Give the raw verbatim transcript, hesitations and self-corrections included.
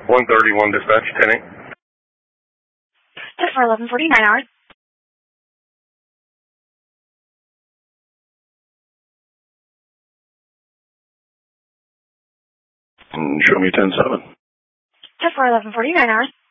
one thirty-one dispatch, ten eight. ten four eleven forty-nine hours. And show me ten seven. ten four eleven forty-nine hours.